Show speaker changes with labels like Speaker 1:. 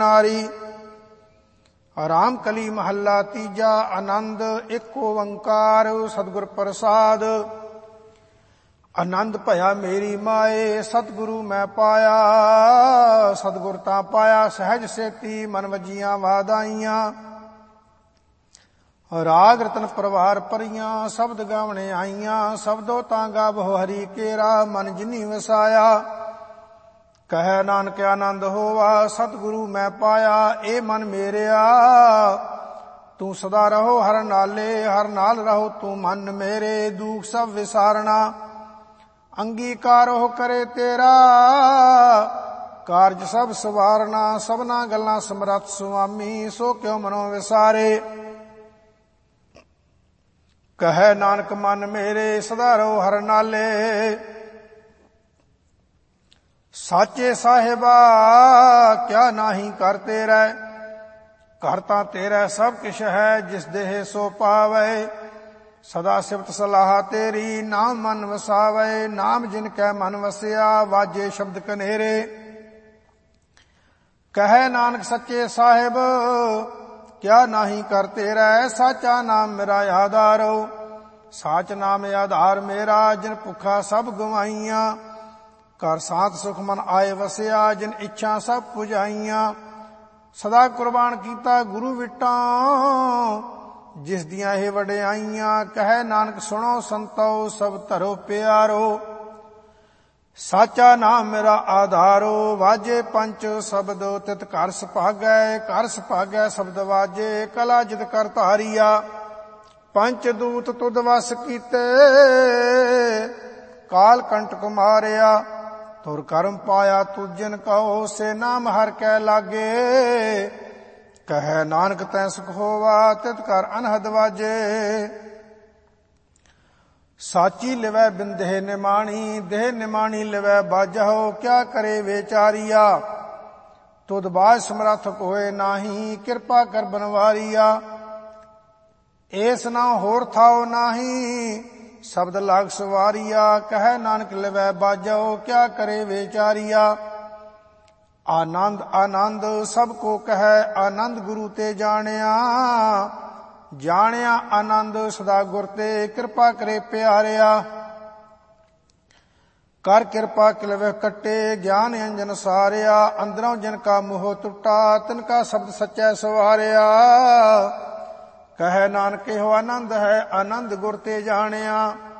Speaker 1: नारी। राम कली महला तीजा। आनंद एक ओंकार सतगुर प्रसाद। आनंद भया मेरी माए सतगुरु मैं पाया। सतगुर तां पाया सहज सेती मन वजियां वादाइयां। राग रतन प्रवार परियां शब्द गावने आईयां। शब्दों तां गावो हरि केरा मन जिनी वसाया। कह नानक आनंद होवा सतगुरु मैं पाया। ए मन मेरेया तू सदा रहो हर नाले। हर नाल रहो तू मन मेरे। दुख सब विसारना अंगीकार हो करे तेरा। कारज सब सवारना सबना गल्लां समरथ सुआमी। सो क्यों मनो विसारे। कह नानक मन मेरे सदा रहो हर नाले। साचे साहिबा क्या नाही कर तेरै। करता तेरा सब किश है जिस देह सो पावै। सदा सिफत सलाह तेरी नाम मन वसावै। नाम जिनकै मन वसिया वाजे शब्द कनेरे। कह नानक सच्चे साहिब क्या नाही कर तेरै। साचा नाम मेरा आधारो। साच नाम आधार मेरा जिन भुखा सब गवाइयां। कर सात सुख मन आए वसिया जिन इच्छा सब पुजाइयां। सदा कुर्बान कीता गुरु विटां जिस दियां हे वडियाइयां। कह नानक सुनो संतो सब धरो प्यारो। साचा नाम मेरा आधारो। वाजे पंच शब्द तित घर सुभागै। घर सुभागै शब्द वाजे कला जित कर धारिया। पंच दूत तुद वस कीते काल कंटक मारिया। तुर करम पाया तू जिन कहो से नाम हर कै लागे। कह नानक तै सुख होवा तित कर अनहद वाजे। साची लिवै बिन देह निमाणी। देह निमाणी लिवै बाजहो क्या करे बेचारिया। तुद बाज समरथ कोय नाही किरपा कर बनवारिया। एस ना होर थाओ नाही शब्द लाग सवारिया। कह नानक लिवै बाजो क्या करे बेचारिया। आनंद आनंद सबको कह आनंद गुरु ते जानिया। जानिया आनंद सदा गुर ते कृपा करे प्यारिया। कर कृपा किलवे कट्टे ज्ञान अंजन सारिया। अंदरों जिनका मोह टुटा तिनका शब्द सच्चै सवारिया। कह नानक हो आनंद है आनंद गुर ते जानिया।